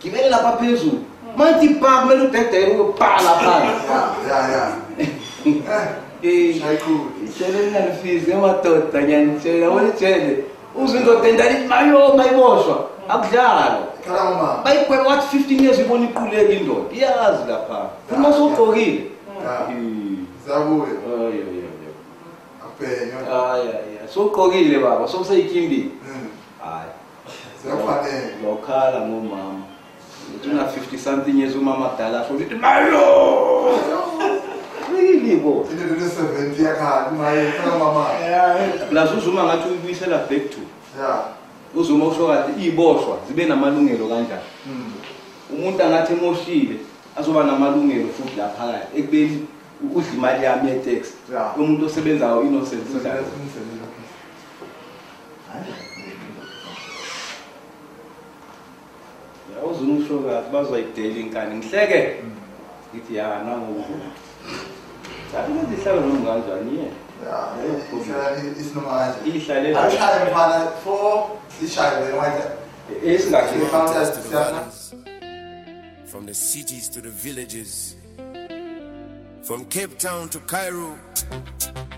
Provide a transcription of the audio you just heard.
gibele lapha phezulu manje ibhaka kumele udedele ukuphala phansi Ishele nalifizi emadoda ngiyanitshela wena ijele uzindoda endali mayo mayiboshwa akudlala bayigwebe wathi 15 years ibona iquleka indoda iyazi lapha uma sogqokile zabuye sogqokile baba sokuseyikimbini hayi siyafanele lokhala ngomama una 50 something years umama dala asho uthi mayo really bo ile 70 yakha maye mama la uzuma ngathi uyibuyisela back to uzuma usho kathi iboshwa zibe namalungelo kanjani umuntu angathi emoshile azoba namalungelo futhi la phakathi ekubeni udla imali yami ye-tax umuntu osebenzayo innocent uzuma usho kathi bazoyidela inkani ngihleke ngithi ya nango sathi ngihlala noma kanjani it's normal ihlale ahlale mfana for ishaye esingathi from the cities to the villages, from Cape Town to Cairo.